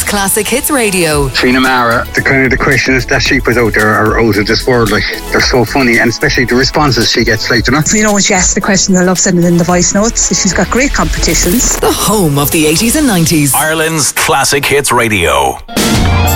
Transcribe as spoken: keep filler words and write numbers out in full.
Classic Hits Radio. Trina Mara, the kind of the questions that she puts out there are out of this world. Like, they're so funny, and especially the responses she gets, like, you know. You know, when she asks the questions, I love sending in the voice notes. She's got great competitions. The home of the eighties and nineties. Ireland's Classic Hits Radio.